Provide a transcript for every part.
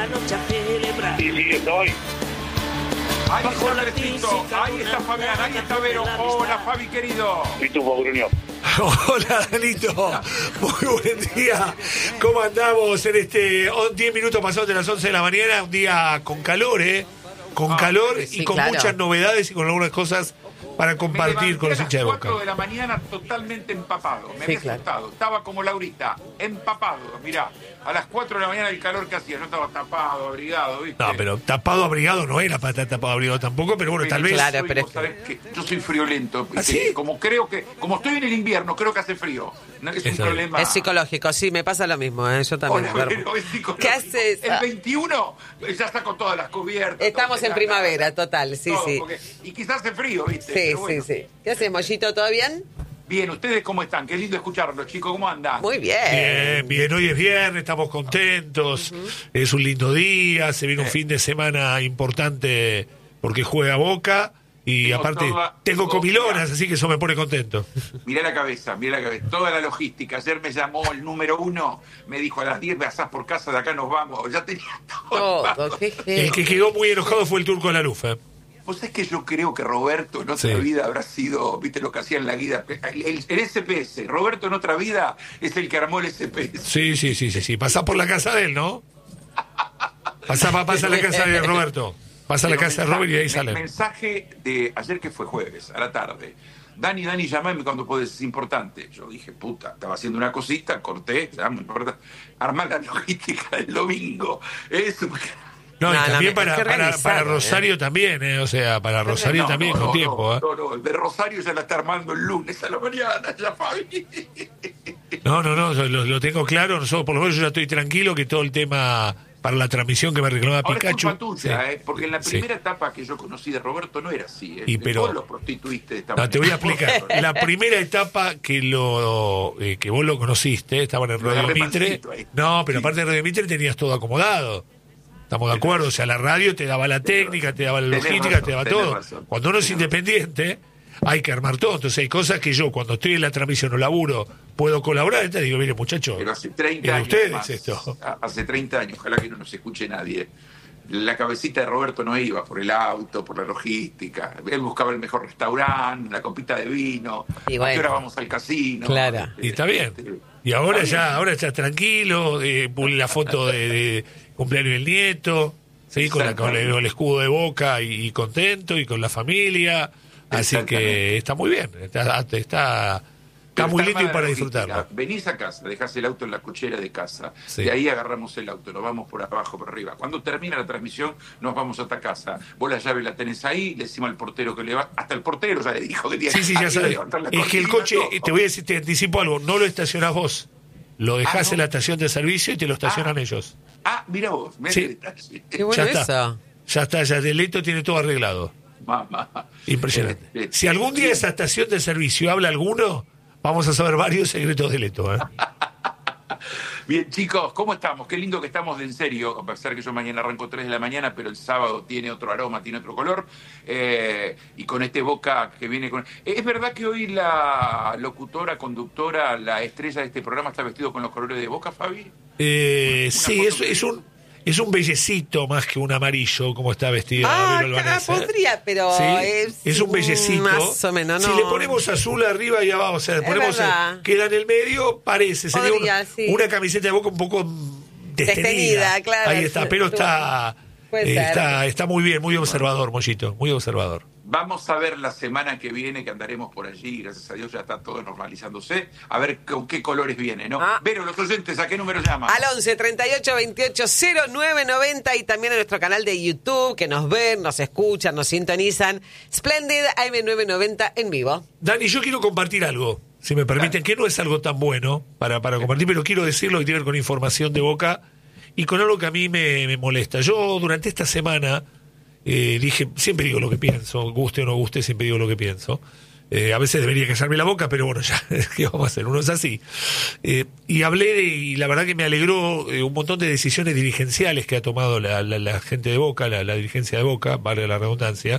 la noche a celebrar. Y sigue hoy. Ahí Bajo está la Petito, física, ahí está una Fabián, ahí está Vero. Hola Fabi querido. Pitufo Gruñón. Hola, Danito. Muy buen día. ¿Cómo andamos en 10 minutos pasados de las 11 de la mañana? Un día con calor, ¿eh? Con calor y sí, con claro. muchas novedades y con algunas cosas para compartir con los hinchas de a las Boca. 4 de la mañana totalmente empapado. Me había claro. asustado. Estaba como Laurita, empapado. Mirá, a las 4 de la mañana el calor que hacía. Yo estaba tapado, abrigado, ¿viste? No, pero tapado abrigado no era para estar tapado abrigado tampoco, pero bueno, tal vez. Claro, pero es ¿Sabés qué? Yo soy friolento. ¿Ah, sí? Como estoy en el invierno, creo que hace frío. No, es un Eso. problema. Es psicológico, sí, me pasa lo mismo, yo también. Hola, Vero, es psicológico. ¿Qué haces? El 21 ya está con todas las cubiertas. Estamos todo en pelado, primavera, total, sí, todo, sí. y quizás hace frío, ¿viste? Sí, Pero bueno. sí. ¿Qué haces, Mollito? ¿Todo bien? Bien, ¿ustedes cómo están? Qué lindo escucharlos, chicos. ¿Cómo andan? Muy bien. Bien, bien, hoy es viernes, estamos contentos, es un lindo día, se viene un fin de semana importante porque juega Boca y Tengo aparte toda- tengo comilonas, mirá. así que eso me pone contento. Mirá la cabeza. Toda la logística. Ayer me llamó el número 1, me dijo a las 10 pasás por casa, de acá nos vamos. Ya tenía todo. Todo, qué El que quedó muy enojado fue el turco de la Lufa. Vos sabés que yo creo que Roberto en otra Sí. vida habrá sido, viste lo que hacía en la guía, el SPS. Roberto en otra vida es el que armó el SPS. Sí. Pasá por la casa de él, ¿no? Pasa a la casa de Roberto. Pasa a la Pero casa de Robert y ahí sale. Mensaje de ayer que fue jueves, a la tarde. Dani, llamame cuando podés, es importante. Yo dije, puta, estaba haciendo una cosita, corté, ya me importa. Armar la logística del domingo. Eso. No, y No, también hay que para revisarlo, Rosario también, o sea, para Rosario No, también no, con no, tiempo. No, el de Rosario ya la está armando el lunes a la mañana, ya Fabi. No, lo tengo claro, nosotros por lo menos yo ya estoy tranquilo que todo el tema para la transmisión que me reclamaba Ahora Pikachu. es culpa tuya, Sí. porque en la Sí. primera etapa que yo conocí de Roberto no era así. Y pero- Vos lo prostituiste de esta No, te voy a manera. explicar. La primera etapa que vos lo conociste, estaban en Lo Radio agarré Mitre. pancito ahí. No, pero Sí. aparte de Radio Mitre tenías todo acomodado. Estamos de acuerdo, o sea, la radio te daba la técnica, te daba la Tenés logística, razón, te daba tenés todo. razón. Cuando uno es Tenés independiente, hay que armar todo. Entonces hay cosas que yo, cuando estoy en la transmisión o laburo, puedo colaborar. Te digo, mire, muchachos, Pero hace 30 de años. ustedes más. esto. Hace 30 años, ojalá que no nos escuche nadie. La cabecita de Roberto no iba por el auto, por la logística. Él buscaba el mejor restaurante, la copita de vino. Y ¿A bueno. qué hora vamos al casino? Claro. Y está bien. Este, Y ahora está bien. ahora estás tranquilo, publica la foto de cumpleaños del nieto, ¿sí? con el escudo de Boca y contento y con la familia. Así que está muy bien, está Pero muy está lindo y armada para la disfrutarlo. logística. Venís a casa, dejás el auto en la cochera de casa. Sí. De ahí agarramos el auto, nos vamos por abajo, por arriba. Cuando termina la transmisión, nos vamos hasta casa. Vos la llave la tenés ahí, le decimos al portero que le va. Hasta el portero ya le dijo que tiene Sí, ya que sabes. levantar la Es que el cortina, coche, todo. te voy a decir, te anticipo algo, no lo estacionás vos. Lo dejás ¿no? en la estación de servicio y te lo estacionan ellos. Mira vos, mirá Sí. qué detalle. Qué bueno ya está. eso. Ya está, ya Deleto tiene todo arreglado. Mamá. Impresionante. Si algún día esa estación de servicio habla alguno, vamos a saber varios secretos de Leto. Bien, chicos, ¿cómo estamos? Qué lindo que estamos de en serio, a pesar que yo mañana arranco 3 de la mañana, pero el sábado tiene otro aroma, tiene otro color, y con este Boca que viene con... ¿Es verdad que hoy la locutora, conductora, la estrella de este programa está vestido con los colores de Boca, Fabi? Sí, foto es un bellecito más que un amarillo, como está vestida Vero Albanese. podría, pero Sí, es un bellecito. Más o menos, no. Si le ponemos azul arriba y abajo, o sea, le Es ponemos verdad. queda en el medio, parece, sería Podría, sí. una camiseta de Boca un poco destenida. Destenida, claro. Ahí está, pero está Puede ser. está muy bien, muy observador, Mollito, muy observador. Vamos a ver la semana que viene, que andaremos por allí, gracias a Dios ya está todo normalizándose, a ver con qué colores viene, ¿no? Pero los oyentes, ¿a qué número llaman? Al 11 38 28 09 90 y también a nuestro canal de YouTube, que nos ven, nos escuchan, nos sintonizan. Splendid AM990 en vivo. Dani, yo quiero compartir algo, si me permiten, que no es algo tan bueno para compartir, pero quiero decirlo que tiene que ver con información de Boca y con algo que a mí me molesta. Yo durante esta semana dije, siempre digo lo que pienso, guste o no guste, siempre digo lo que pienso. A veces debería callarme la boca, pero bueno, ya, ¿qué vamos a hacer? Uno es así. Y hablé y la verdad que me alegró un montón de decisiones dirigenciales que ha tomado la gente de Boca, la dirigencia de Boca, vale la redundancia,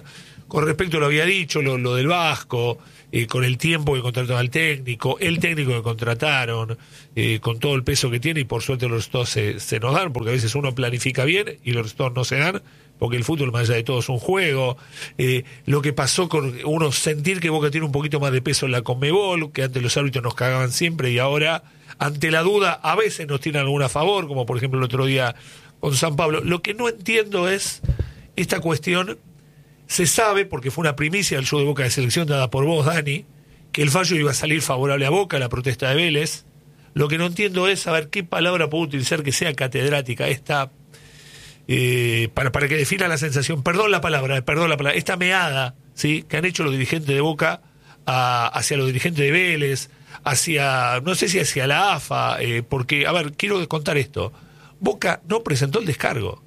con respecto lo había dicho, lo del Vasco, con el tiempo que contrataron al técnico, el técnico que contrataron, con todo el peso que tiene, y por suerte los resultados se nos dan, porque a veces uno planifica bien y los resultados no se dan, porque el fútbol más allá de todo es un juego. Lo que pasó con uno sentir que Boca tiene un poquito más de peso en la Conmebol, que antes los árbitros nos cagaban siempre y ahora ante la duda a veces nos tiran alguna a favor, como por ejemplo el otro día con San Pablo. Lo que no entiendo es esta cuestión. Se sabe, porque fue una primicia del show de Boca de Selección dada por vos, Dani, que el fallo iba a salir favorable a Boca, la protesta de Vélez. Lo que no entiendo es saber qué palabra puedo utilizar que sea catedrática esta, para que defina la sensación, perdón la palabra, esta meada, ¿sí?, que han hecho los dirigentes de Boca hacia los dirigentes de Vélez, hacia, no sé si hacia la AFA, porque, a ver, quiero contar esto. Boca no presentó el descargo.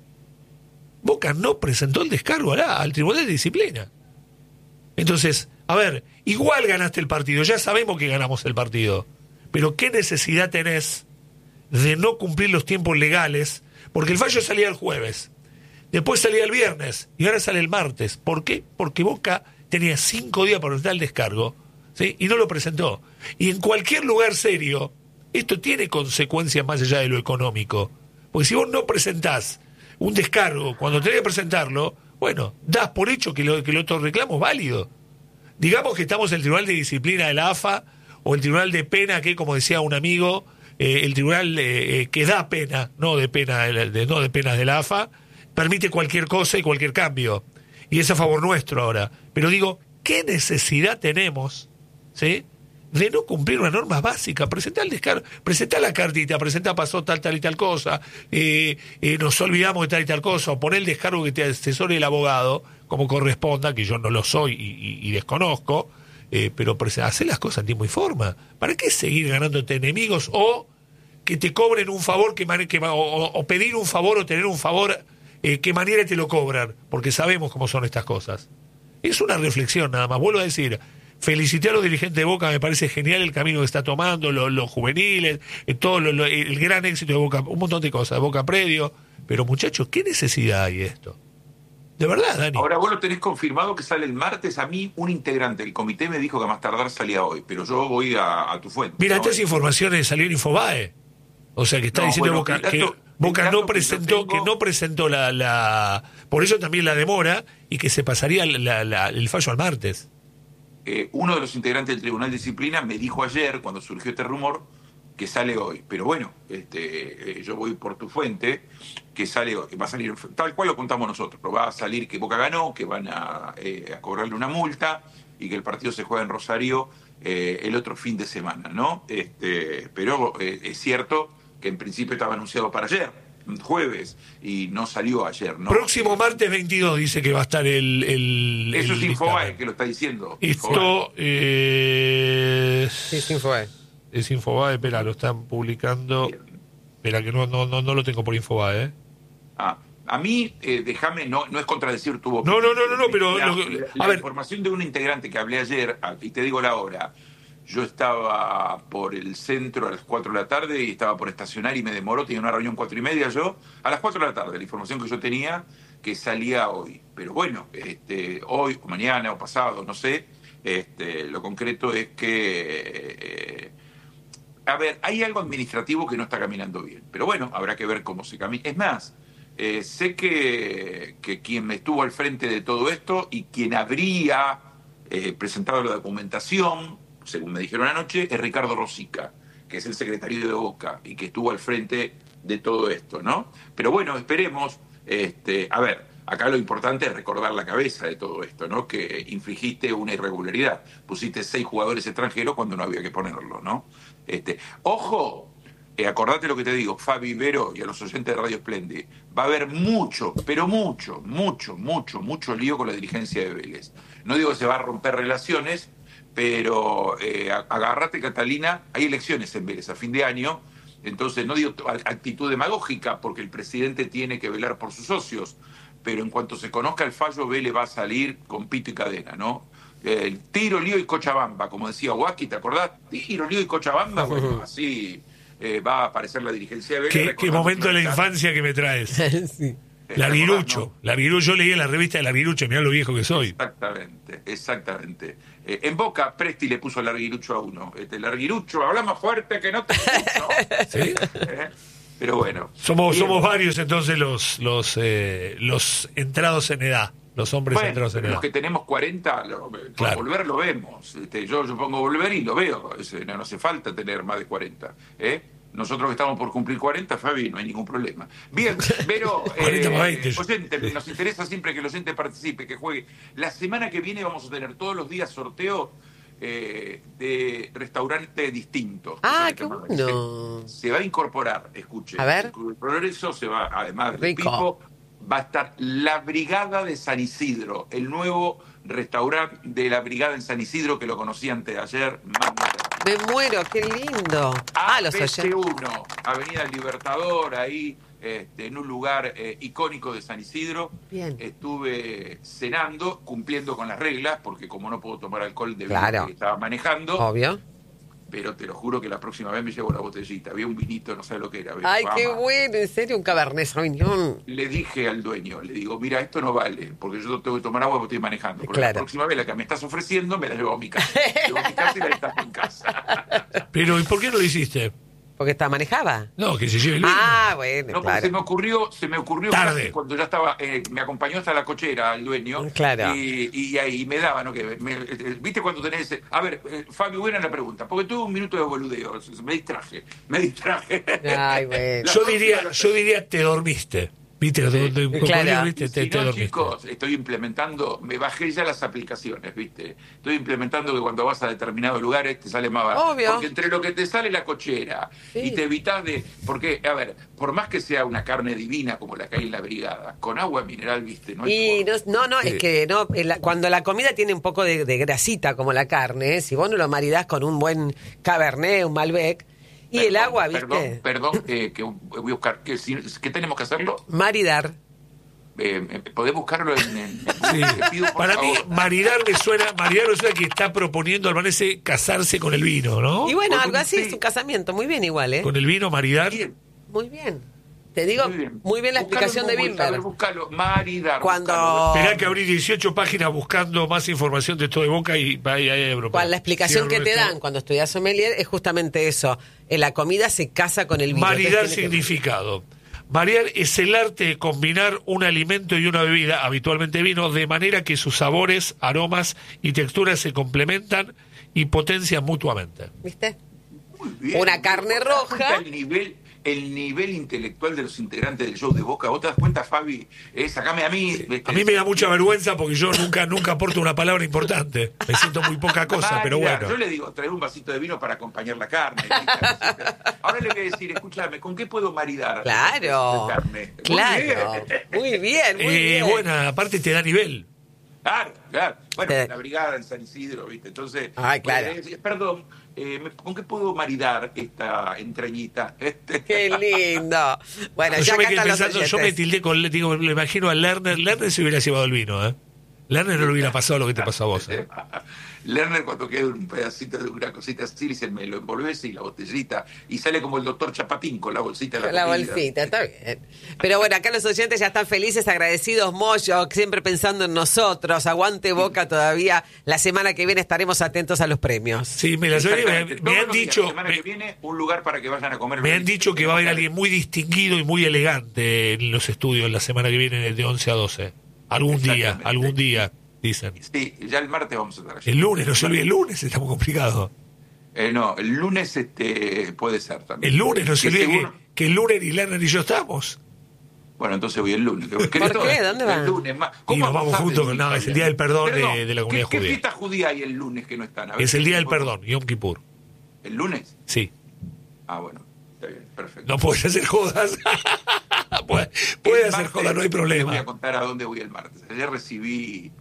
Boca no presentó el descargo al Tribunal de Disciplina. Entonces, a ver, igual ganaste el partido, ya sabemos que ganamos el partido, pero ¿qué necesidad tenés de no cumplir los tiempos legales? Porque el fallo salía el jueves, después salía el viernes y ahora sale el martes. ¿Por qué? Porque Boca tenía 5 días para presentar el descargo, ¿sí?, y no lo presentó. Y en cualquier lugar serio, esto tiene consecuencias más allá de lo económico. Porque si vos no presentás un descargo cuando tenés que presentarlo, bueno, das por hecho que el otro reclamo es válido. Digamos que estamos en el Tribunal de Disciplina de la AFA o el Tribunal de Pena, que como decía un amigo, el tribunal que da pena, no de penas de la AFA, permite cualquier cosa y cualquier cambio. Y es a favor nuestro ahora. Pero digo, ¿qué necesidad tenemos, ¿sí?, de no cumplir una norma básica? Presentar el descargo, presentar la cartita, presentar pasó tal y tal cosa, nos olvidamos de tal y tal cosa, o poner el descargo que te asesore el abogado, como corresponda, que yo no lo soy y desconozco, pero hacer las cosas en tiempo y forma. ¿Para qué seguir ganándote enemigos o que te cobren un favor o pedir un favor o tener un favor, qué manera te lo cobran? Porque sabemos cómo son estas cosas. Es una reflexión nada más. Vuelvo a decir, felicité a los dirigentes de Boca, me parece genial el camino que está tomando, los juveniles, el gran éxito de Boca, un montón de cosas, de Boca Predio, pero muchachos, ¿qué necesidad hay de esto? De verdad, Dani. Ahora vos lo tenés confirmado que sale el martes. A mí un integrante del comité me dijo que a más tardar salía hoy, pero yo voy a tu fuente. Mira, ¿no? estas informaciones salieron en Infobae, o sea que está diciendo Boca que Boca no presentó la por eso también la demora y que se pasaría el fallo al martes. Uno de los integrantes del Tribunal de Disciplina me dijo ayer, cuando surgió este rumor, que sale hoy. Pero bueno, yo voy por tu fuente, que sale hoy, va a salir tal cual lo contamos nosotros. Va a salir que Boca ganó, que van a cobrarle una multa y que el partido se juega en Rosario el otro fin de semana, ¿no? Pero es cierto que en principio estaba anunciado para ayer, jueves, y no salió ayer, ¿no? Próximo martes 22 dice que va a estar el eso es el Infobae que lo está diciendo. Esto Sí, es Infobae. es Infobae, espera, lo están publicando. Bien. Espera, que no lo tengo por Infobae, A mí, déjame, no es contradecir tu opinión. No, pero La información de un integrante que hablé ayer, y te digo la hora, yo estaba por el centro a las 4 de la tarde y estaba por estacionar y me demoró, tenía una reunión 4:30 yo, a las 4 de la tarde, la información que yo tenía, que salía hoy. Pero bueno, hoy o mañana o pasado, no sé, lo concreto es que... a ver, hay algo administrativo que no está caminando bien, pero bueno, habrá que ver cómo se camina. Es más, sé que quien estuvo al frente de todo esto y quien habría presentado la documentación, según me dijeron anoche, es Ricardo Rosica, que es el secretario de Boca y que estuvo al frente de todo esto, ¿no? Pero bueno, esperemos. A ver, acá lo importante es recordar la cabeza de todo esto, ¿no? Que infligiste una irregularidad. Pusiste 6 jugadores extranjeros cuando no había que ponerlo, ¿no? Ojo, acordate lo que te digo, Fabi, Vero y a los oyentes de Radio Splendid, va a haber mucho, pero mucho lío con la dirigencia de Vélez. No digo que se va a romper relaciones, pero agárrate, Catalina, hay elecciones en Vélez a fin de año, entonces no digo actitud demagógica, porque el presidente tiene que velar por sus socios, pero en cuanto se conozca el fallo, Vélez va a salir con pito y cadena, ¿no? Tiro, lío y Cochabamba, como decía Huasqui, ¿te acordás? Tiro, lío y Cochabamba, bueno, así va a aparecer la dirigencia de Vélez. ¿Qué momento de la infancia que me traes? Sí. Larguirucho, yo leí en la revista de Larguirucho, mirá lo viejo que soy. Exactamente. En Boca, Presti le puso Larguirucho a uno. Larguirucho, habla más fuerte que no te escucho. ¿Sí? Pero bueno. Somos varios entonces los entrados en edad, los hombres entrados en edad. Los que tenemos 40, claro. Volver lo vemos. Yo pongo Volver y lo veo. No hace falta tener más de 40. Nosotros que estamos por cumplir 40, Fabi, no hay ningún problema. Bien, pero 40 más 20. Oyente, nos interesa siempre que el oyente participe, que juegue. La semana que viene vamos a tener todos los días sorteo de restaurante distinto. Qué bueno. Se va a incorporar, escuche. A ver. El progreso se va, además de Rico. Pipo, va a estar la Brigada de San Isidro, el nuevo restaurante de la Brigada en San Isidro, que lo conocí antes de ayer. Me muero, qué lindo. Los oyentes. ABC1, Avenida Libertador, ahí en un lugar icónico de San Isidro. Bien. Estuve cenando, cumpliendo con las reglas, porque como no puedo tomar alcohol de Claro. que estaba manejando. Obvio. Pero te lo juro que la próxima vez me llevo la botellita. Había un vinito, no sé lo que era. Ay, qué bueno, en serio, un Cabernet Sauvignon. Le dije al dueño, le digo, mira, esto no vale, porque yo tengo que tomar agua porque estoy manejando. Porque Claro. la próxima vez la que me estás ofreciendo me la llevo a mi casa. Llevo a mi casa y la estás en casa. Pero, ¿y por qué no lo hiciste? Porque manejaba. No, que se lleve el vino. Bueno, No, claro. se me ocurrió Tarde. casi cuando ya estaba, me acompañó hasta la cochera el dueño. Claro. Y ahí me daba, ¿no? ¿Viste cuando tenés a ver, Fabio, buena la pregunta, porque tuve un minuto de boludeo, me distraje. Ay, bueno. Yo diría, te dormiste. ¿Viste? Claro. ¿Viste? Si Te no, dormiste. chicos, estoy implementando, me bajé ya las aplicaciones, ¿viste? Estoy implementando que cuando vas a determinados lugares te sale más barato. Obvio. Porque entre lo que te sale la cochera Sí. y te evitas de... Porque, a ver, por más que sea una carne divina como la que hay en la Brigada, con agua mineral, ¿viste? No hay Y forma. no, es que no, cuando la comida tiene un poco de grasita como la carne, si vos no lo maridás con un buen Cabernet, un Malbec, y el agua, ¿viste? Perdón, que voy a buscar. ¿Qué tenemos que hacerlo? Maridar. ¿Podés buscarlo en Sí. te pido, por Para mí, favor? maridar me suena que está proponiendo al Vanese casarse con el vino, ¿no? Y bueno, Con algo un así, sí. es un casamiento, muy bien igual, ¿eh? Con el vino, maridar. Bien. Muy bien. Te digo, muy bien la Buscalo explicación de en Google, a ver, Bimber. Buscalo, maridar. Cuando- buscalo. Esperá que abrí 18 páginas buscando más información de esto de Boca y ahí hay Europa. La explicación que te dan cuando estudias sommelier es justamente eso. La comida se casa con el vino. Maridar Entonces, tiene que- significado. Maridar es el arte de combinar un alimento y una bebida, habitualmente vino, de manera que sus sabores, aromas y texturas se complementan y potencian mutuamente. ¿Viste? Muy bien. Una carne ¿Vos te das roja. cuenta el nivel intelectual de los integrantes del show de Boca? ¿Vos te das cuenta, Fabi? Sacame a mí. A mí me da mucha vergüenza porque yo nunca aporto una palabra importante. Me siento muy poca cosa, pero Maridar. bueno. Yo le digo, traer un vasito de vino para acompañar la carne. Ahora le voy a decir, escúchame, ¿con qué puedo maridar? Claro. La carne? Muy Claro. bien. Muy bien, muy bien. Bueno, aparte te da nivel. Claro. Bueno, Sí. la Brigada en San Isidro, ¿viste? Entonces, Ay, claro. perdón, ¿con qué puedo maridar esta entrañita? Qué lindo. Bueno, ya Yo me acá quedé están los pensando, yo me oyentes. tildé digo, le imagino a Lerner. Lerner se hubiera llevado el vino, ¿eh? Lerner no le hubiera pasado lo que te pasó a vos, ¿eh? Lerner, cuando queda un pedacito de una cosita así, dice, me lo envolvés y la botellita, y sale como el doctor Chapatín con la bolsita de La comida. bolsita, está bien. Pero bueno, acá los oyentes ya están felices, agradecidos, Moyo, siempre pensando en nosotros. Aguante Boca todavía. La semana que viene estaremos atentos a los premios. Sí, me Exactamente. han Todos los días, dicho. la semana que viene, un lugar para que vayan a comer. Me han dicho que va a haber alguien muy distinguido y muy elegante en los estudios la semana que viene de 11 a 12. Algún día, dicen. Sí, ya el martes vamos a estar allí. El lunes, no se olvide, el lunes está muy complicado. No, el lunes puede ser también. El lunes, no se Que olvide seguro- que el lunes ni Lerner y yo estamos. Bueno, entonces voy el lunes. ¿Por qué? ¿Dónde van? El lunes. Y nos vamos juntos, no, es el día del perdón de la comunidad ¿Qué judía. fiesta judía hay el lunes que no están? A ver, Es el día del perdón, Yom Kippur. ¿El lunes? Sí. Ah, bueno, está bien, perfecto. No puedes hacer jodas. puede El hacer martes, jodas, no hay Les voy a problema. contar a dónde voy el martes. Ayer recibí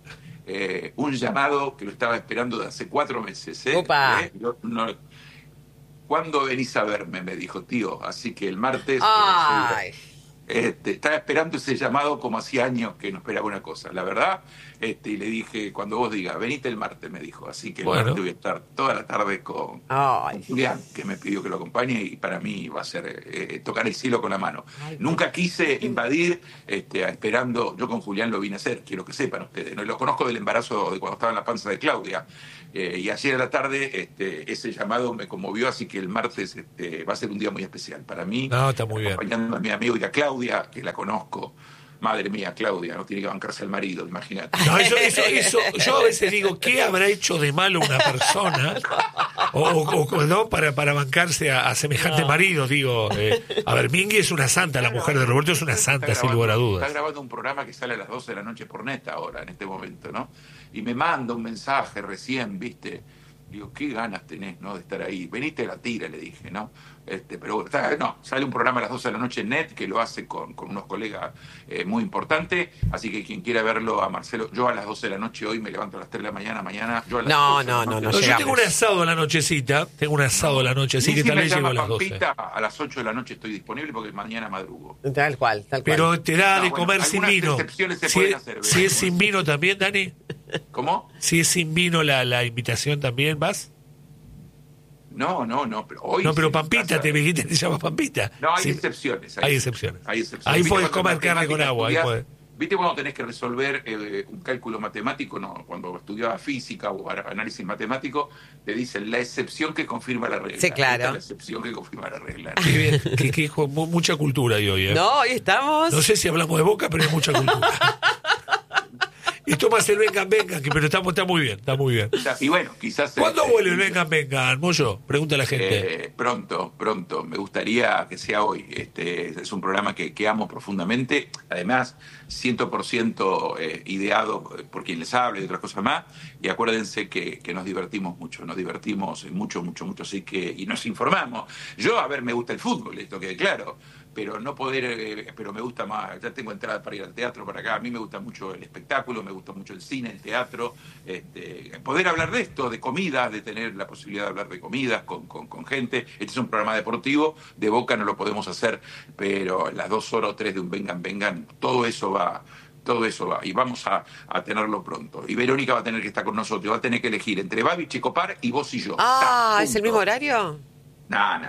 un llamado que lo estaba esperando de hace 4 meses. Opa. ¿Cuándo venís a verme? Me dijo, tío. Así que el martes... Ay. Estaba esperando ese llamado como hacía años que no esperaba una cosa. La verdad, y le dije, cuando vos digas, venite el martes, me dijo. Así que el martes voy a estar toda la tarde con Julián, que me pidió que lo acompañe, y para mí va a ser tocar el cielo con la mano. Nunca quise invadir esperando, yo con Julián lo vine a hacer, quiero que sepan ustedes. ¿No? Lo conozco del embarazo de cuando estaba en la panza de Claudia. Y ayer a la tarde ese llamado me conmovió, así que el martes va a ser un día muy especial para mí. No, está muy bien. Acompañando a mi amigo y a Claudia, que la conozco. Madre mía, Claudia, no tiene que bancarse al marido, imagínate. No, eso, yo a veces digo, ¿qué habrá hecho de malo una persona ¿no? para bancarse a semejante marido? Digo, a ver, Mingui es una santa, la mujer de Roberto es una santa, sin lugar a dudas. Está grabando un programa que sale a las 12 de la noche por Neta ahora, en este momento, ¿no? Y me manda un mensaje recién, ¿viste? Digo, qué ganas tenés, ¿no? De estar ahí. Venite a la tira, le dije, ¿no? Pero no, sale un programa a las 12 de la noche en NET, que lo hace con unos colegas muy importantes, así que quien quiera verlo a Marcelo, yo a las 12 de la noche hoy me levanto a las 3 de la mañana, yo a las No, yo tengo un asado a la nochecita, así que tal vez llego a las 12. Pampita, a las 8 de la noche estoy disponible porque mañana madrugo. Tal cual. Pero te da de comer sin vino. Hacer, si es sin vino también, Dani. ¿Cómo? Si es sin vino la invitación también, ¿vas? No, pero hoy... No, pero Pampita, te dijiste que te llamas Pampita. No, hay excepciones. Hay excepciones. Ahí podés comer carne con agua. ¿Viste cuando tenés que resolver un cálculo matemático? No, cuando estudiaba física o análisis matemático, te dicen la excepción que confirma la regla. Sí, claro. Esta es la excepción que confirma la regla. Qué bien, que mucha cultura hoy. No, hoy estamos... No sé si hablamos de Boca, pero hay mucha cultura. Y tomas el vengan, pero está muy bien, Y bueno, quizás... ¿Cuándo vuelve el vengan, Moyo? Pregunta a la gente. Pronto. Me gustaría que sea hoy. Es un programa que amo profundamente. Además, 100% ideado por quien les habla y otras cosas más. Y acuérdense que nos divertimos mucho. Mucho. Así que, y nos informamos. Yo, me gusta el fútbol, esto quede claro. Pero no poder, pero me gusta más, ya tengo entradas para ir al teatro para acá, a mí me gusta mucho el espectáculo, me gusta mucho el cine, el teatro, poder hablar de esto, de comidas, de tener la posibilidad de hablar de comidas con gente. Este es un programa deportivo, de Boca no lo podemos hacer, pero las 2 horas o 3 de un vengan, todo eso va, y vamos a tenerlo pronto. Y Verónica va a tener que estar con nosotros, va a tener que elegir entre Babi, Checopar y vos y yo. ¿Es el mismo horario? No.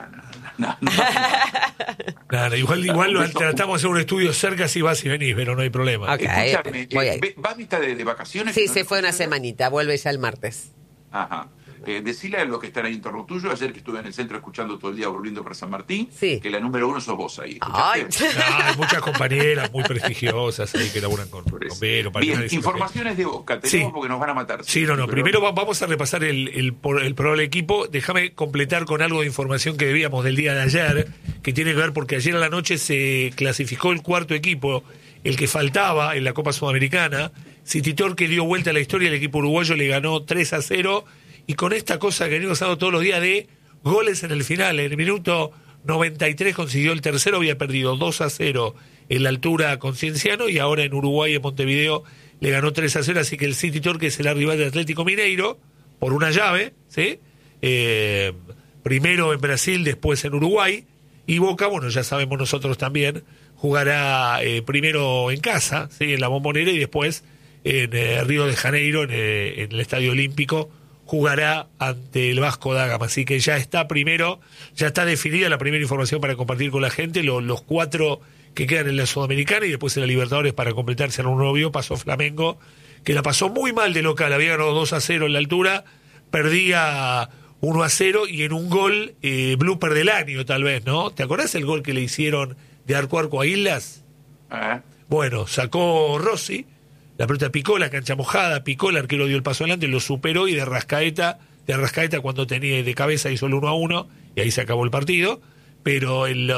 Igual lo tratamos de hacer un estudio cerca si vas y venís, pero no hay problema. Okay, escúchame, ¿Babi está de vacaciones? Sí, se fue una semanita, vuelve ya el martes. Ajá. Decile a los que están ahí en torno tuyo, ayer que estuve en el centro escuchando todo el día volviendo para San Martín, que la número 1 sos vos ahí. Ay. Hay muchas compañeras muy prestigiosas ahí que laburan con Vero. Bien, informaciones de Boca, tenemos porque nos van a matar. Sí, no. Primero vamos a repasar el probable equipo. Déjame completar con algo de información que debíamos del día de ayer, que tiene que ver porque ayer a la noche se clasificó el cuarto equipo, el que faltaba en la Copa Sudamericana. City Torque dio vuelta a la historia, el equipo uruguayo le ganó 3-0. Y con esta cosa que venimos hablando todos los días de goles en el final, en el minuto 93 consiguió el tercero, había perdido 2-0 en la altura con Cienciano y ahora en Uruguay, en Montevideo, le ganó 3-0, así que el City Torque es el rival del Atlético Mineiro por una llave, ¿sí? Primero en Brasil, después en Uruguay, y Boca, bueno, ya sabemos nosotros también, jugará primero en casa, ¿sí? En la Bombonera, y después en Río de Janeiro, en el Estadio Olímpico, jugará ante el Vasco da Gama. Así que ya está definida la primera información para compartir con la gente, los 4 que quedan en la Sudamericana y después en la Libertadores para completarse en un novio. Pasó Flamengo, que la pasó muy mal de local, había ganado 2-0 en la altura, perdía 1-0 y en un gol blooper del año tal vez, ¿no? ¿Te acordás el gol que le hicieron de arco a arco a Islas? Bueno, sacó Rossi, la pelota picó, la cancha mojada, picó, el arquero dio el paso adelante, lo superó y de Arrascaeta cuando tenía de cabeza hizo el 1-1 y ahí se acabó el partido. Pero en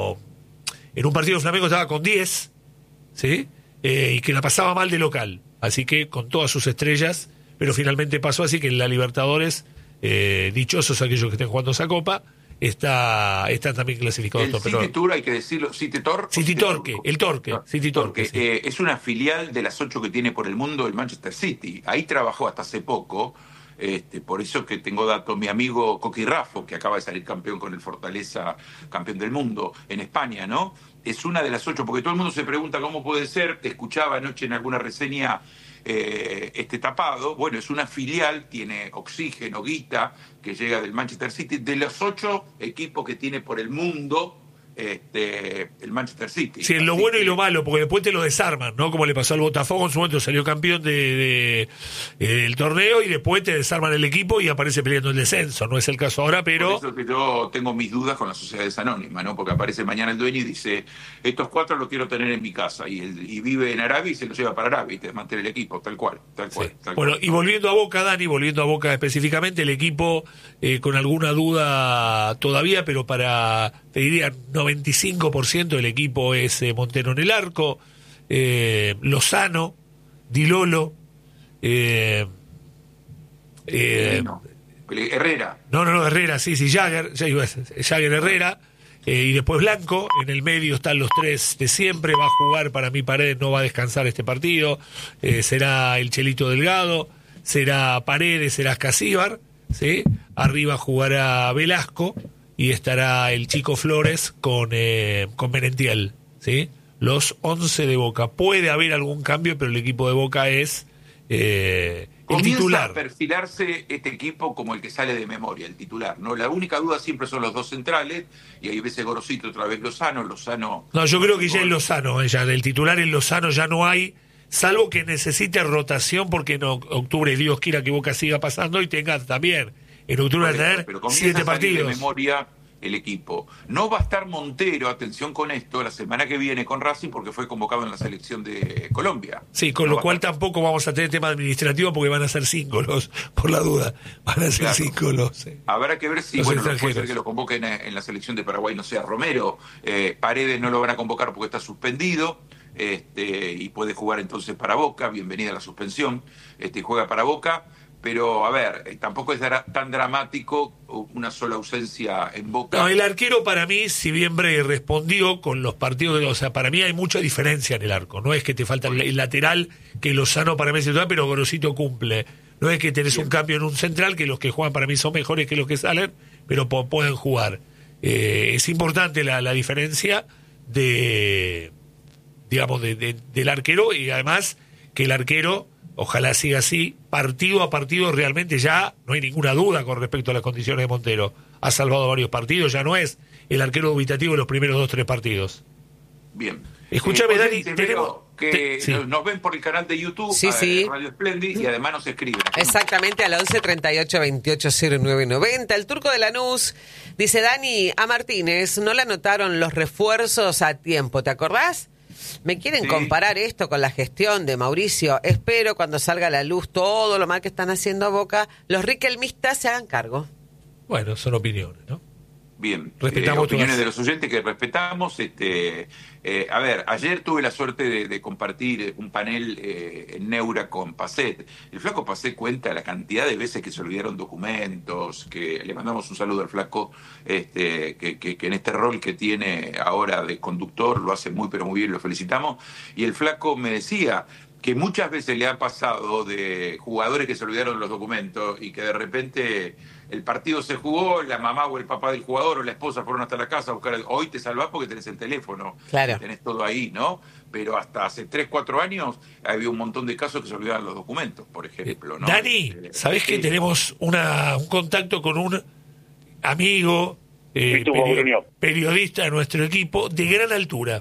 un partido Flamengo estaba con 10, ¿sí? Y que la pasaba mal de local, así que con todas sus estrellas, pero finalmente pasó, así que en la Libertadores, dichosos aquellos que estén jugando esa copa, están también clasificados. El City Tour, hay que decirlo, City Torque. City Torque. Sí. Es una filial de las 8 que tiene por el mundo el Manchester City. Ahí trabajó hasta hace poco. Por eso que tengo datos, mi amigo Coqui Raffo, que acaba de salir campeón con el Fortaleza, campeón del mundo en España, ¿no? es una de las 8, porque todo el mundo se pregunta cómo puede ser. Te escuchaba anoche en alguna reseña tapado. Bueno, es una filial, tiene oxígeno, guita, que llega del Manchester City, de los 8 equipos que tiene por el mundo. El Manchester City. Sí, lo bueno y lo malo, porque después te lo desarman, ¿no? Como le pasó al Botafogo, en su momento salió campeón del torneo y después te desarman el equipo y aparece peleando el descenso. No es el caso ahora, pero... Por eso que yo tengo mis dudas con las sociedades anónimas, ¿no? Porque aparece mañana el dueño y dice, estos 4 los quiero tener en mi casa, y vive en Arabia y se los lleva para Arabia y te desmantela el equipo, tal cual. Sí. Bueno, y volviendo a Boca, Dani, volviendo a Boca específicamente, el equipo con alguna duda todavía, pero te diría, 95% del equipo es Montero en el arco, Lozano, Di Lolo, Herrera. No, Herrera, sí, Jagger Herrera, y después Blanco. En el medio están los 3 de siempre. Va a jugar, para mí, Paredes no va a descansar este partido. Será el Chelito Delgado, será Paredes, será Escasíbar, ¿sí? Arriba jugará Velasco y estará el Chico Flores con Merentiel, ¿sí? Los 11 de Boca. Puede haber algún cambio, pero el equipo de Boca es el titular. Comienza a perfilarse este equipo como el que sale de memoria, el titular, ¿no? La única duda siempre son los 2 centrales, y hay veces Gorosito, otra vez Lozano. No, yo creo que ya es Lozano, ya el titular en Lozano ya no hay, salvo que necesite rotación, porque en octubre Dios quiera que Boca siga pasando y tenga también en octubre a tener 7 partidos. De memoria el equipo. No va a estar Montero, atención con esto, la semana que viene con Racing, porque fue convocado en la selección de Colombia. Sí, con lo cual tampoco vamos a tener tema administrativo, porque van a ser 5 por la duda. Van a ser 5 los. Habrá que ver si, puede ser que lo convoquen en la selección de Paraguay, no sea Romero. Paredes no lo van a convocar porque está suspendido. Y puede jugar entonces para Boca, bienvenida a la suspensión, y juega para Boca. Pero, a ver, tampoco es tan dramático una sola ausencia en Boca. No, el arquero para mí, si bien Bray respondió con los partidos, o sea, para mí hay mucha diferencia en el arco. No es que te falta el lateral, que Lozano para mí es titular, pero Gorosito cumple. No es que tenés un cambio en un central, que los que juegan para mí son mejores que los que salen, pero pueden jugar. Es importante la diferencia del arquero, y además que el arquero... Ojalá siga así, partido a partido. Realmente ya no hay ninguna duda con respecto a las condiciones de Montero. Ha salvado varios partidos, ya no es el arquero dubitativo de los primeros 2-3 partidos. Bien. Escúchame, Dani, tenemos... Nos ven por el canal de YouTube, Radio Splendid, y además nos escriben. Exactamente, al 11 38 28 09 90. El Turco de Lanús dice, Dani, a Martínez no le anotaron los refuerzos a tiempo, ¿te acordás? Me quieren comparar esto con la gestión de Mauricio. Espero cuando salga a la luz todo lo mal que están haciendo a Boca, los riquelmistas se hagan cargo. Bueno, son opiniones, ¿no? Bien, respetamos opiniones de los oyentes que respetamos. A ver, ayer tuve la suerte de compartir un panel en Neura con Pacet. El flaco Pacet cuenta la cantidad de veces que se olvidaron documentos, que le mandamos un saludo al flaco, que en este rol que tiene ahora de conductor lo hace muy pero muy bien, lo felicitamos. Y el flaco me decía que muchas veces le ha pasado de jugadores que se olvidaron los documentos y que de repente el partido se jugó, la mamá o el papá del jugador o la esposa fueron hasta la casa a buscar hoy te salvás porque tenés el teléfono, claro, tenés todo ahí, ¿no? Pero hasta hace 3-4 años había un montón de casos que se olvidaban los documentos, por ejemplo, ¿no? Dani, ¿sabés que tenemos un contacto con un amigo periodista de nuestro equipo de gran altura?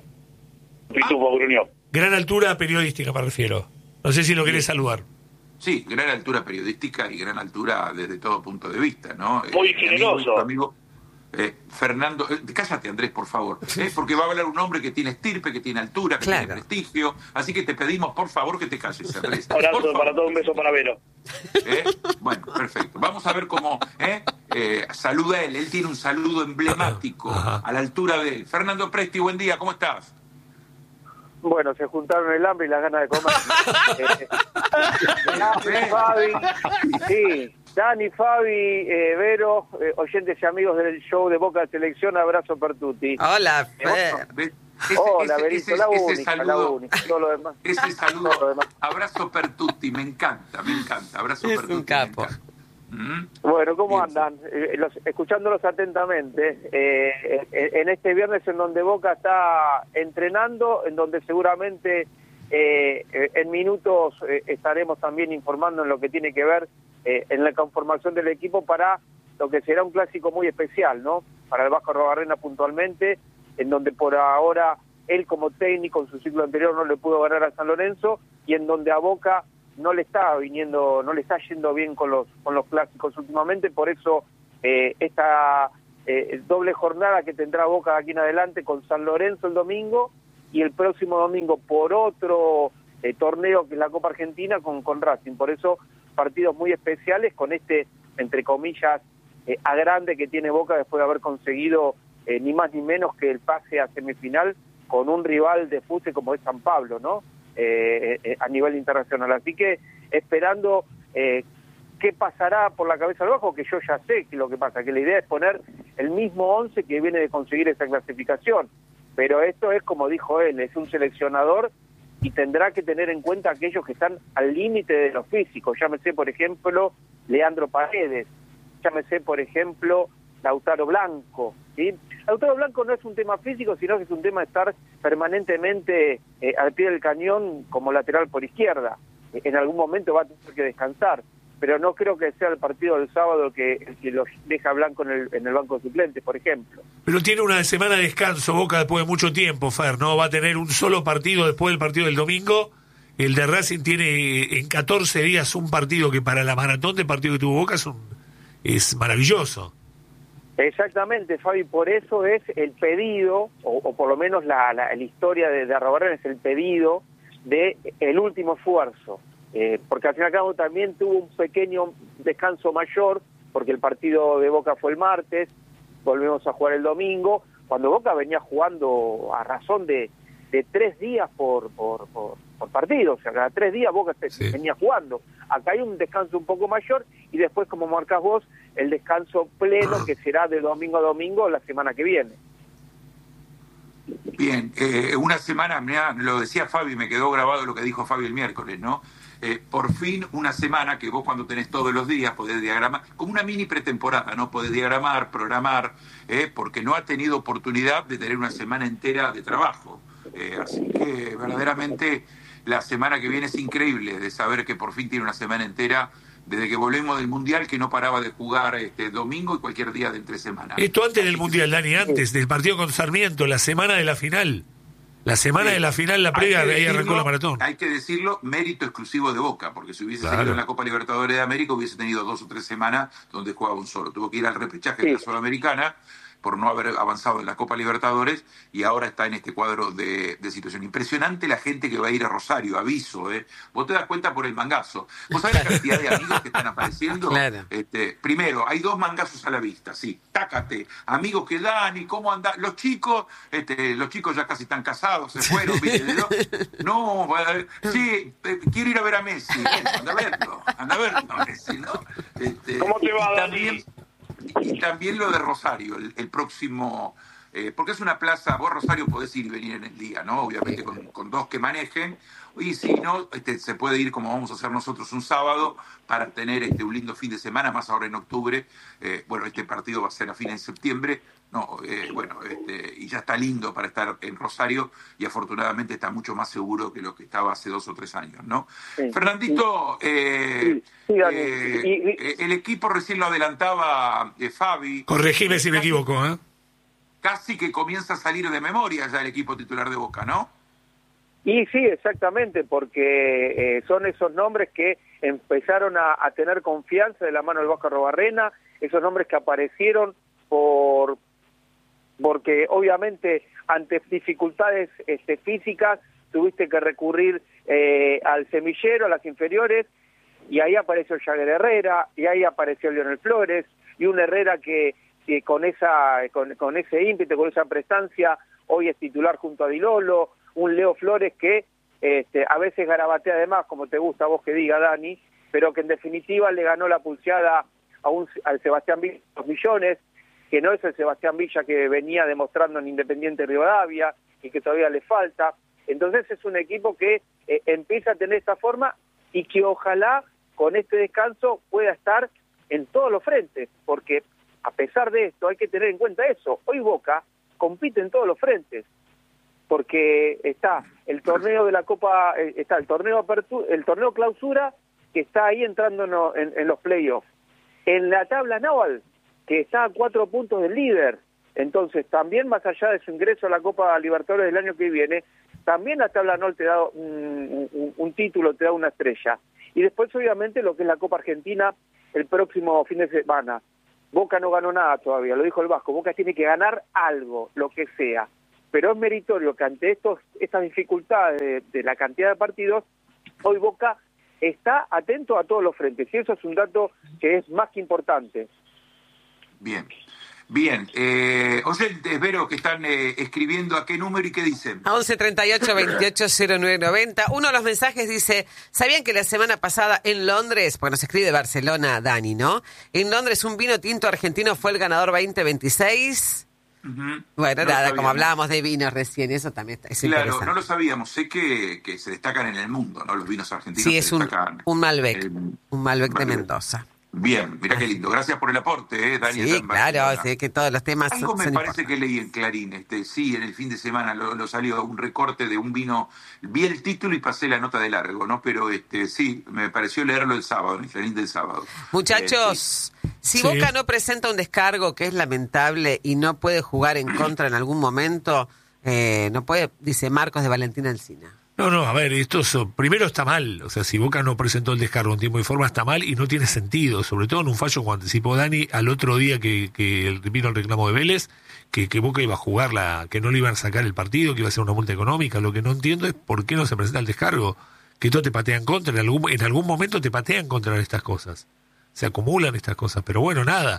Gran altura periodística, me refiero. No sé si lo querés saludar. Sí, gran altura periodística y gran altura desde todo punto de vista, ¿no? Muy generoso. Amigo Fernando, cállate Andrés, por favor, porque va a hablar un hombre que tiene estirpe, que tiene altura, que tiene prestigio, así que te pedimos por favor que te calles, Andrés. Abrazo para todo, un beso para Vero. Bueno, perfecto. Vamos a ver cómo saluda él tiene un saludo emblemático a la altura de él. Fernando Presti, buen día, ¿cómo estás? Bueno, se juntaron el hambre y las ganas de comer. Dani, Fabi, Vero, oyentes y amigos del show de Boca de Selección, abrazo per tutti. Hola, Hola, Berito, la única, todo lo demás. Ese saludo, abrazo per tutti, me encanta, abrazo per tutti. Es un capo. Bueno, ¿cómo andan? Escuchándolos atentamente. En este viernes en donde Boca está entrenando, en donde seguramente en minutos estaremos también informando en lo que tiene que ver en la conformación del equipo para lo que será un clásico muy especial, ¿no? Para el Vasco Arrobarrena puntualmente, en donde por ahora él como técnico en su ciclo anterior no le pudo ganar a San Lorenzo y en donde a Boca no le está yendo bien con los clásicos últimamente, por eso esta doble jornada que tendrá Boca de aquí en adelante con San Lorenzo el domingo y el próximo domingo por otro torneo que es la Copa Argentina con Racing. Por eso partidos muy especiales con este, entre comillas, a grande que tiene Boca después de haber conseguido ni más ni menos que el pase a semifinal con un rival de fútbol como es San Pablo, ¿no? A nivel internacional. Así que esperando qué pasará por la cabeza del Vasco, que yo ya sé que lo que pasa, que la idea es poner el mismo 11 que viene de conseguir esa clasificación. Pero esto es, como dijo él, es un seleccionador y tendrá que tener en cuenta aquellos que están al límite de lo físico. Llámese, por ejemplo, Leandro Paredes, llámese, por ejemplo, Lautaro Blanco, ¿sí? Lautaro Blanco no es un tema físico, sino que es un tema de estar permanentemente al pie del cañón como lateral por izquierda. En algún momento va a tener que descansar, pero no creo que sea el partido del sábado el que los deja Blanco en el banco de suplentes, por ejemplo. Pero tiene una semana de descanso Boca después de mucho tiempo, Fer, ¿no? Va a tener un solo partido después del partido del domingo. El de Racing tiene en 14 días un partido que para la maratón de partido que tuvo Boca es maravilloso. Exactamente, Fabi, por eso es el pedido, o por lo menos la historia de Arrobarrena es el pedido de el último esfuerzo, porque al fin y al cabo también tuvo un pequeño descanso mayor, porque el partido de Boca fue el martes, volvemos a jugar el domingo, cuando Boca venía jugando a razón de 3 días por partido, o sea, cada 3 días Boca venía jugando. Acá hay un descanso un poco mayor y después, como marcás vos, el descanso pleno que será de domingo a domingo la semana que viene. Bien, una semana, mirá, lo decía Fabi, me quedó grabado lo que dijo Fabi el miércoles, ¿no? Por fin una semana que vos cuando tenés todos los días podés diagramar, como una mini pretemporada, ¿no? Podés diagramar, programar, porque no ha tenido oportunidad de tener una semana entera de trabajo. Así que verdaderamente la semana que viene es increíble de saber que por fin tiene una semana entera desde que volvemos del Mundial, que no paraba de jugar domingo y cualquier día de entre semana. Esto antes del Mundial, Dani, antes del partido con Sarmiento, la semana de la final. La semana de la final, la previa, ahí arrancó la maratón. Hay que decirlo, mérito exclusivo de Boca, porque si hubiese seguido en la Copa Libertadores de América hubiese tenido 2 o 3 semanas donde jugaba un solo. Tuvo que ir al repechaje de la Sudamericana por no haber avanzado en la Copa Libertadores y ahora está en este cuadro de situación. Impresionante la gente que va a ir a Rosario, aviso, Vos te das cuenta por el mangazo. ¿Vos sabés la cantidad de amigos que están apareciendo? Claro. Primero, hay 2 mangazos a la vista, sí, tácate. Amigos que dan y cómo andan. Los chicos ya casi están casados, se fueron, ¿viste? No, sí, quiero ir a ver a Messi. Anda a verlo, Messi, ¿no? ¿Cómo te va, Dani? Y también lo de Rosario, el próximo, porque es una plaza, vos Rosario podés ir y venir en el día, ¿no? Obviamente con 2 que manejen, y si no, se puede ir como vamos a hacer nosotros un sábado para tener un lindo fin de semana, más ahora en octubre. Este partido va a ser a fines de septiembre, y ya está lindo para estar en Rosario y afortunadamente está mucho más seguro que lo que estaba hace 2 o 3 años, ¿no? Sí. Fernandito, el equipo recién lo adelantaba Fabi. Corregime si me equivoco, Casi que comienza a salir de memoria ya el equipo titular de Boca, ¿no? Y sí, exactamente, porque son esos nombres que empezaron a tener confianza de la mano del Vasco Arrobarrena, esos nombres que aparecieron porque obviamente ante dificultades físicas tuviste que recurrir al semillero, a las inferiores, y ahí apareció Jagger Herrera, y ahí apareció Lionel Flores, y un Herrera que con ese ímpetu, con esa prestancia, hoy es titular junto a Di Lolo, un Leo Flores que a veces garabatea además, como te gusta a vos que diga, Dani, pero que en definitiva le ganó la pulseada al Sebastián Villa 2 millones, que no es el Sebastián Villa que venía demostrando en Independiente Rivadavia y que todavía le falta. Entonces es un equipo que empieza a tener esta forma y que ojalá con este descanso pueda estar en todos los frentes, porque a pesar de esto hay que tener en cuenta eso. Hoy Boca compite en todos los frentes, porque está el torneo de la Copa, está el torneo Clausura, que está ahí entrando en los playoffs. En la tabla naval, que está a 4 puntos del líder. Entonces, también más allá de su ingreso a la Copa Libertadores del año que viene, también la tabla naval te da un título, te da una estrella. Y después, obviamente, lo que es la Copa Argentina el próximo fin de semana. Boca no ganó nada todavía, lo dijo el Vasco. Boca tiene que ganar algo, lo que sea. Pero es meritorio que ante estas dificultades de la cantidad de partidos, hoy Boca está atento a todos los frentes. Y eso es un dato que es más que importante. Bien. Oyentes, Vero, que están escribiendo a qué número y qué dicen. A 11 38 28 09 90. Uno de los mensajes dice: ¿sabían que la semana pasada en Londres, porque nos escribe de Barcelona Dani, ¿no? En Londres un vino tinto argentino fue el ganador 2026. Uh-huh. Bueno, no nada, como hablábamos de vinos recién, eso también es interesante. Claro, no lo sabíamos. Sé que se destacan en el mundo, ¿no? Los vinos argentinos. Sí, es un Malbec, un Malbec de Mendoza. Bien, mirá qué lindo. Gracias por el aporte, Dani. Sí, claro, sé que todos los temas Algo me parece que leí en Clarín, sí, en el fin de semana lo salió un recorte de un vino. Vi el título y pasé la nota de largo, ¿no? Pero sí, me pareció leerlo el sábado, en el Clarín del sábado. Muchachos, si Boca no presenta un descargo que es lamentable y no puede jugar en contra en algún momento, no puede, dice Marcos de Valentina Alsina. No, a ver, primero está mal. O sea, si Boca no presentó el descargo en tiempo y forma, está mal y no tiene sentido. Sobre todo en un fallo como anticipó Dani al otro día que vino el reclamo de Vélez, que Boca iba a jugar, que no le iban a sacar el partido, que iba a ser una multa económica. Lo que no entiendo es por qué no se presenta el descargo. Que todo te patean contra, en algún momento te patean contra estas cosas. Se acumulan estas cosas. Pero bueno, nada.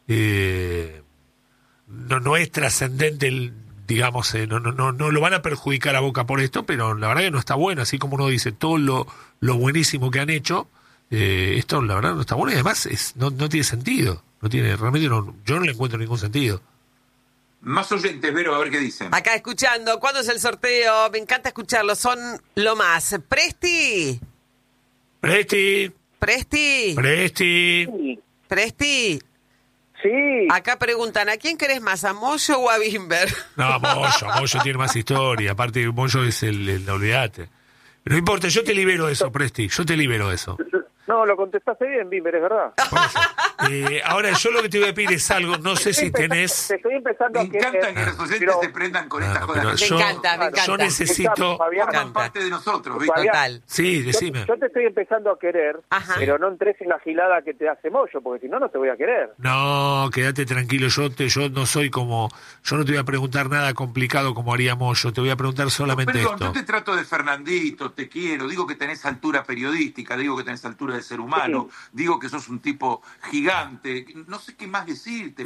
No es trascendente digamos, no lo van a perjudicar a Boca por esto, pero la verdad que no está bueno, así como uno dice todo lo buenísimo que han hecho, esto la verdad no está bueno y además no tiene sentido, realmente yo no le encuentro ningún sentido. Más oyentes, Vero, a ver qué dicen. Acá escuchando, ¿cuándo es el sorteo? Me encanta escucharlo, son lo más. Presti. Sí. Acá preguntan, ¿a quién querés más, a Moyo o a Bimber? No, Moyo tiene más historia. Aparte, Moyo es el olvídate. No importa, yo te libero eso, Presti. Yo te libero eso. No, lo contestaste bien, Bimber, es verdad. Ahora, yo lo que te voy a pedir es algo, no sé si tenés... Te estoy empezando me encanta que los oyentes se prendan con estas cosas. Me encanta. Yo necesito... Forman parte de nosotros, ¿viste? Total. Sí, decime. Yo te estoy empezando a querer, pero no entres en la gilada que te hace Moyo, porque si no, no te voy a querer. No, quédate tranquilo, yo no soy como... Yo no te voy a preguntar nada complicado como haría Moyo, te voy a preguntar solamente esto. Yo te trato de Fernandito, te quiero, digo que tenés altura periodística, digo que tenés altura de ser humano, digo que sos un tipo gigante, no sé qué más decirte.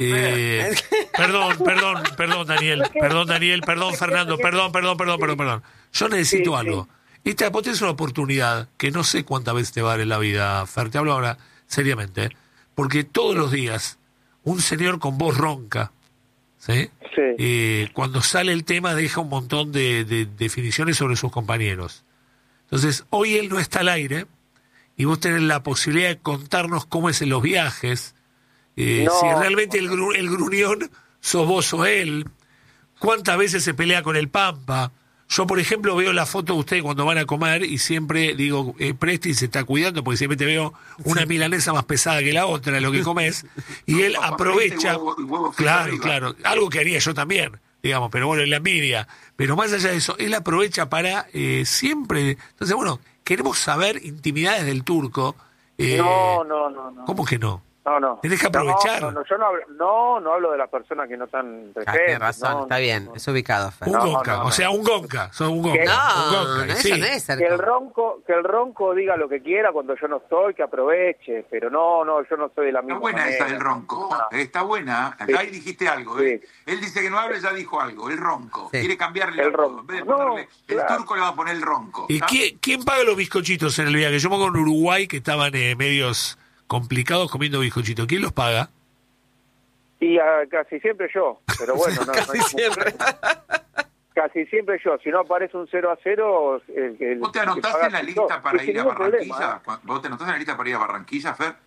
Perdón, Daniel, perdón, Fernando, perdón. Yo necesito algo. Vos tenés una oportunidad que no sé cuántas veces te va a dar en la vida, Fer, te hablo ahora seriamente, porque todos los días un señor con voz ronca, ¿sí? Cuando sale el tema deja un montón de definiciones sobre sus compañeros. Entonces, hoy él no está al aire y vos tenés la posibilidad de contarnos cómo es en los viajes, si realmente el gruñón sos vos o él, cuántas veces se pelea con el Pampa. Yo, por ejemplo, veo la foto de ustedes cuando van a comer y siempre digo, Presti se está cuidando porque siempre te veo una milanesa más pesada que la otra de lo que comes y él aprovecha, claro, algo que haría yo también, digamos, pero bueno, en la envidia. Pero más allá de eso, él aprovecha para siempre... Entonces, bueno, queremos saber intimidades del turco. No. ¿Cómo que no? No. Tenés que aprovechar. No, yo no hablo de las personas que no están presentes. Tienes razón, está bien, es ubicado, Fer. Un gonca, o sea, un gonca, sos un gonca. No, eso no es que el ronco diga lo que quiera cuando yo no estoy, que aproveche, pero no, yo no soy de la misma Está buena manera. esa del ronco, está buena. Acá ahí dijiste algo, ¿eh? Él dice que no hable, ya dijo algo, el ronco. Sí. Quiere cambiarle el ronco. En vez de ponerle el turco le va a poner el ronco. ¿Y quién paga los bizcochitos en el viaje? Yo me acuerdo en Uruguay que estaban medios complicados comiendo bizcochitos. ¿Quién los paga? Y casi siempre yo, pero bueno, Casi siempre. Casi siempre yo. Si no aparece un 0-0... ¿Vos te anotás en la lista para ir a Barranquilla? ¿Vos te anotás en la lista para ir a Barranquilla, Fer?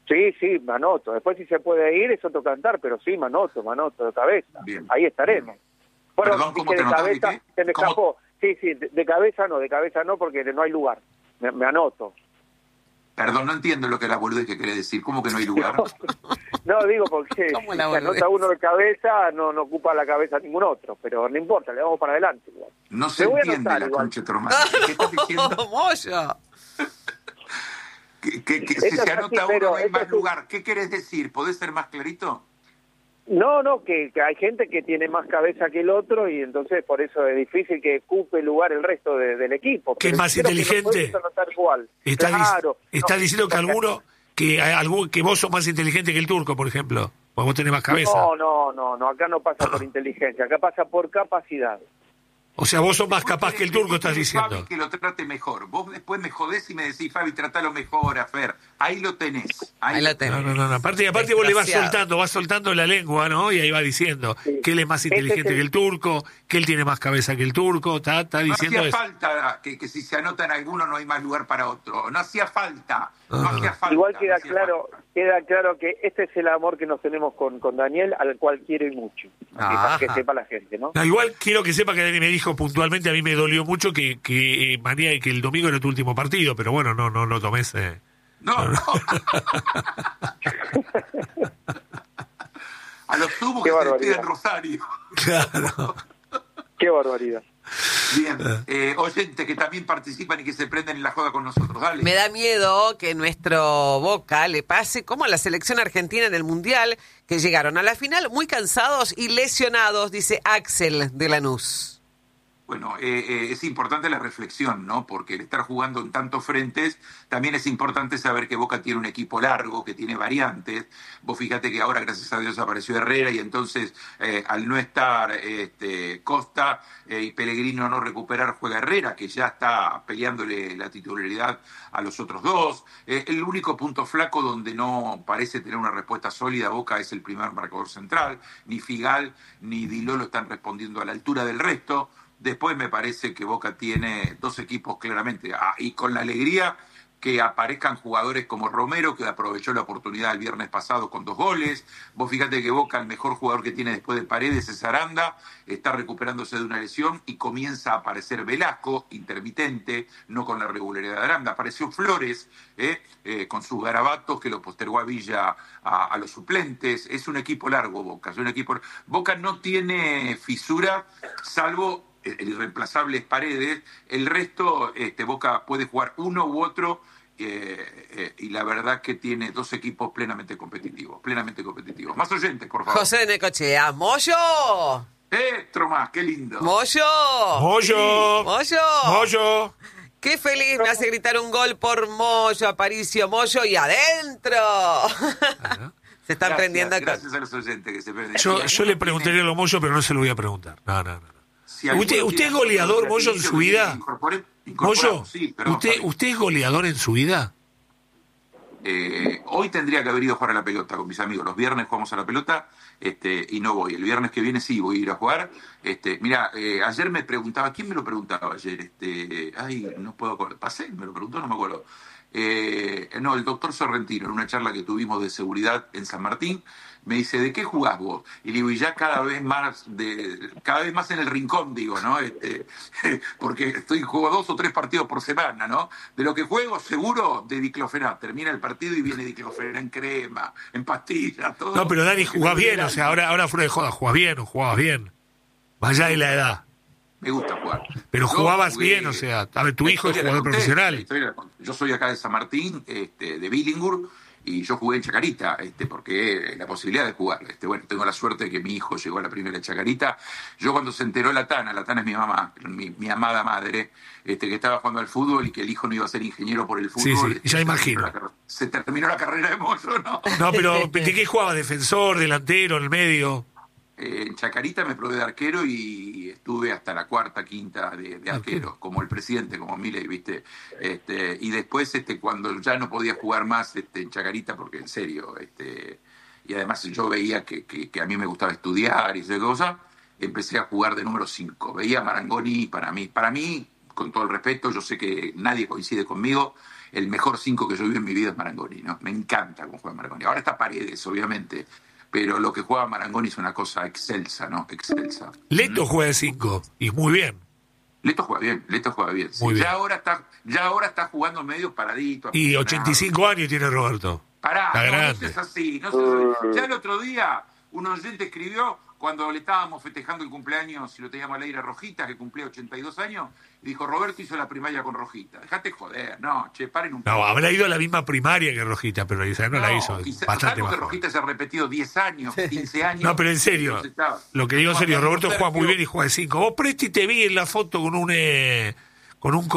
Sí, me anoto. Después si se puede ir es otro cantar, pero sí, me anoto de cabeza. Bien. Ahí estaremos. Bueno, Perdón, ¿cómo dije te de anotaste? cabeza, se me ¿Cómo? escapó. Sí, de cabeza no, porque no hay lugar. Me anoto. Perdón, no entiendo lo que la boludez que quiere decir. ¿Cómo que no hay lugar? No, digo porque ¿Cómo si la se boludez? anota uno de cabeza, no ocupa la cabeza ningún otro, pero no importa, le vamos para adelante. Igual. No se Me voy a entiende anotar la igual. concha de tu hermana. ¿Qué estás diciendo? Moyo. Que si Esto es se así, anota uno pero no hay esto más es un- lugar. ¿Qué querés decir? ¿Podés ser más clarito? No, que hay gente que tiene más cabeza que el otro y entonces por eso es difícil que ocupe lugar el resto del equipo. ¿Que es Pero más creo que nos inteligente? podemos anotar igual. ¿Estás Claro. diciendo que que vos sos más inteligente que el turco, por ejemplo? Porque vos tenés más cabeza. No, acá no pasa por inteligencia, acá pasa por capacidad. O sea, vos sos más capaz que el turco, estás diciendo. Fabi, que lo trate mejor. Vos después me jodés y me decís, Fabi, tratalo mejor, a Fer. Ahí lo tenés. Ahí lo tenés. No. Aparte vos le Desgraciado. vas soltando la lengua, ¿no? Y ahí va diciendo Sí. que él es más Ese inteligente es el- que el turco, que él tiene más cabeza que el turco, está No diciendo hacía eso. falta que si se anotan algunos no hay más lugar para otro. No hacía falta. No Ah. hacía falta. Igual no queda hacía claro, que este es el amor que nos tenemos con Daniel, al cual quiero y mucho. Ajá. Que sepa la gente, ¿no? No, igual quiero que sepa que Dani me dijo puntualmente, a mí me dolió mucho que el domingo era tu último partido, pero bueno, no lo tomes. No. A los sumo Qué que se barbaridad. despide en Rosario. Claro. Qué barbaridad. Bien. Oyentes que también participan y que se prenden en la joda con nosotros. Dale. Me da miedo que nuestro Boca le pase como a la selección argentina en el Mundial, que llegaron a la final muy cansados y lesionados, dice Axel de Lanús. Bueno, es importante la reflexión, ¿no? Porque el estar jugando en tantos frentes, también es importante saber que Boca tiene un equipo largo, que tiene variantes. Vos fíjate que ahora, gracias a Dios, apareció Herrera y entonces, al no estar Costa y Pellegrino no recuperar, juega Herrera, que ya está peleándole la titularidad a los otros dos. El único punto flaco donde no parece tener una respuesta sólida Boca es el primer marcador central. Ni Figal ni Di Lolo están respondiendo a la altura del resto. Después me parece que Boca tiene dos equipos claramente, y con la alegría que aparezcan jugadores como Romero, que aprovechó la oportunidad el viernes pasado con 2 goles. Vos fíjate que Boca, el mejor jugador que tiene después de Paredes es Aranda, está recuperándose de una lesión y comienza a aparecer Velasco, intermitente, no con la regularidad de Aranda. Apareció Flores, con sus garabatos, que lo postergó a Villa a los suplentes. Es un equipo largo Boca, es un equipo... Boca no tiene fisura, salvo... el irreemplazable es Paredes, el resto Boca puede jugar uno u otro y la verdad que tiene dos equipos plenamente competitivos. Más oyentes, por favor. José de Necochea, ¡Moyo! Otro más, qué lindo. ¡Moyo! ¡Moyo! ¡Moyo! ¡Moyo! ¡Qué feliz! Me hace gritar un gol por Moyo, Aparicio, Moyo y adentro. Se están Gracias, prendiendo. gracias a los oyentes que se prenden. Yo le preguntaría a lo Moyo, pero no se lo voy a preguntar. No. Si alguno ¿Usted tiene es goleador, algún Moyo, en su platillo vida? incorporamos, Moyo, sí, perdón, Fabi. ¿usted es goleador en su vida? Hoy tendría que haber ido a jugar a la pelota con mis amigos. Los viernes jugamos a la pelota y no voy. El viernes que viene sí voy a ir a jugar. Mira, ayer me preguntaba, ¿quién me lo preguntaba ayer? No puedo acordar. Pasé, me lo preguntó, no me acuerdo. No, el doctor Sorrentino, en una charla que tuvimos de seguridad en San Martín, me dice, ¿de qué jugás vos? Y le digo, y ya cada vez más en el rincón, digo, ¿no? Porque juego 2 o 3 partidos por semana, ¿no? De lo que juego, seguro, de diclofenac. Termina el partido y viene diclofenac en crema, en pastillas, todo. No, pero Dani, jugás bien, o sea, ahora fuera de joda, jugás bien o jugabas bien. Más allá de la edad. Me gusta jugar. Pero Yo jugabas jugué- bien, o sea, a ver, tu hijo es La jugador conté, profesional. la historia la conté. Yo soy acá de San Martín, de Billingur, y yo jugué en Chacarita, porque la posibilidad de jugar. Bueno, tengo la suerte de que mi hijo llegó a la primera Chacarita. Yo cuando se enteró Latana es mi mamá, mi amada madre, que estaba jugando al fútbol y que el hijo no iba a ser ingeniero por el fútbol. Sí, ya imagino. Se terminó la carrera de Moyo, ¿no? No, pero ¿de qué jugaba? ¿Defensor, delantero, en el medio? En Chacarita me probé de arquero y estuve hasta la cuarta, quinta de arquero, como el presidente, como Milei, ¿viste? Y después, cuando ya no podía jugar más en Chacarita, porque en serio, y además yo veía que a mí me gustaba estudiar y esas cosas, empecé a jugar de número 5. Veía a Marangoni, para mí con todo el respeto, yo sé que nadie coincide conmigo, el mejor 5 que yo vi en mi vida es Marangoni, ¿no? Me encanta cómo juega Marangoni. Ahora está Paredes, obviamente, pero lo que juega Marangoni es una cosa excelsa, ¿no? Excelsa. Leto juega de 5, y muy bien. Leto juega bien. Sí. Muy bien. Ya ahora está jugando medio paradito. Y 85 años tiene Roberto. Pará, está no grande. seas así, no seas así. Ya el otro día un oyente escribió, cuando le estábamos festejando el cumpleaños, y lo teníamos al aire a Rojita, que cumplía 82 años, y dijo, Roberto hizo la primaria con Rojita. Dejate joder, no, paren un poco. No, habrá ido a la misma primaria que Rojita, pero esa no la hizo. Bastante más. más. Rojita se ha repetido 10 años, 15 años. No, pero en serio, lo que digo en serio, Roberto juega muy bien y juega de 5. Vos, Presti, te vi en la foto con un